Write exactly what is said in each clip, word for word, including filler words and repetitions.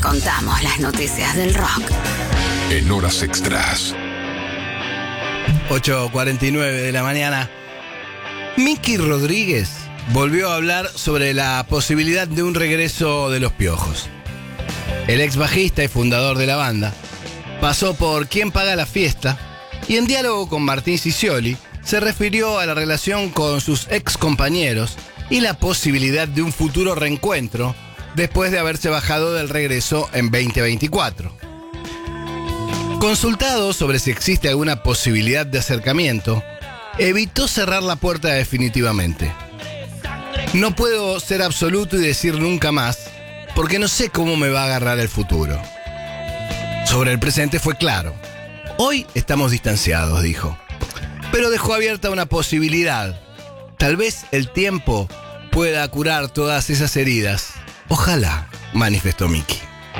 contamos las noticias del rock en horas extras. ocho cuarenta y nueve de la mañana. Miki Rodríguez volvió a hablar sobre la posibilidad de un regreso de Los Piojos. El ex bajista y fundador de la banda pasó por Quién paga la fiesta y en diálogo con Martín Sicioli se refirió a la relación con sus ex compañeros y la posibilidad de un futuro reencuentro después de haberse bajado del regreso en veinte veinticuatro. Consultado sobre si existe alguna posibilidad de acercamiento, evitó cerrar la puerta definitivamente. No puedo ser absoluto y decir nunca más, porque no sé cómo me va a agarrar el futuro. Sobre el presente fue claro. Hoy estamos distanciados, dijo. Pero dejó abierta una posibilidad. Tal vez el tiempo pueda curar todas esas heridas. Ojalá, manifestó Miki.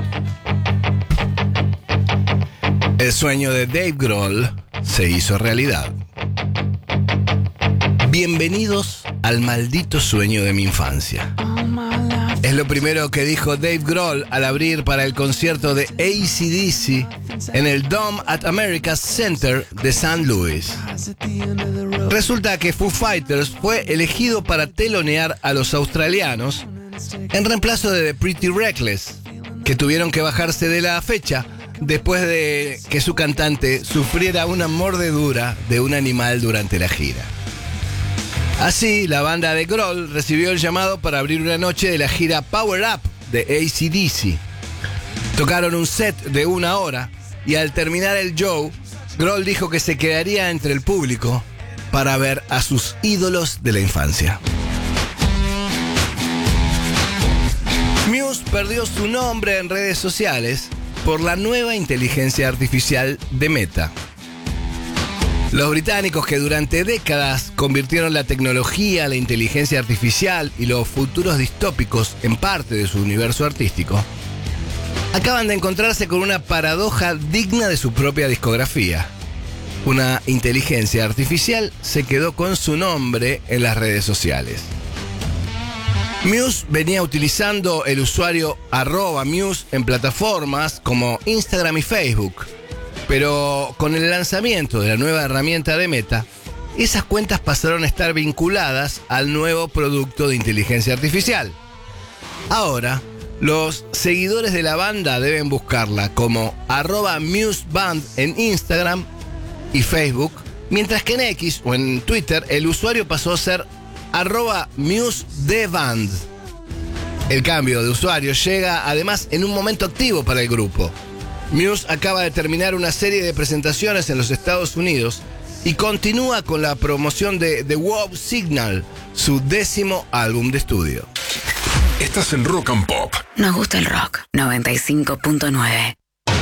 El sueño de Dave Grohl se hizo realidad. Bienvenidos al maldito sueño de mi infancia. Es lo primero que dijo Dave Grohl al abrir para el concierto de A C D C en el Dome at America's Center de Saint Louis. Resulta que Foo Fighters fue elegido para telonear a los australianos en reemplazo de The Pretty Reckless, que tuvieron que bajarse de la fecha después de que su cantante sufriera una mordedura de un animal durante la gira. Así, la banda de Grohl recibió el llamado para abrir una noche de la gira Power Up de A C D C. Tocaron un set de una hora y al terminar el show, Grohl dijo que se quedaría entre el público para ver a sus ídolos de la infancia. Muse perdió su nombre en redes sociales por la nueva inteligencia artificial de Meta. Los británicos, que durante décadas convirtieron la tecnología, la inteligencia artificial y los futuros distópicos en parte de su universo artístico, acaban de encontrarse con una paradoja digna de su propia discografía. Una inteligencia artificial se quedó con su nombre en las redes sociales. Muse venía utilizando el usuario arroba Muse en plataformas como Instagram y Facebook, pero con el lanzamiento de la nueva herramienta de Meta, esas cuentas pasaron a estar vinculadas al nuevo producto de inteligencia artificial. Ahora, los seguidores de la banda deben buscarla como arroba MuseBand en Instagram y Facebook, mientras que en X o en Twitter el usuario pasó a ser arroba MuseTheBand. El cambio de usuario llega además en un momento activo para el grupo. Muse acaba de terminar una serie de presentaciones en los Estados Unidos y continúa con la promoción de The Wow Signal, su décimo álbum de estudio. Estás en Rock and Pop. Nos gusta el rock. noventa y cinco punto nueve.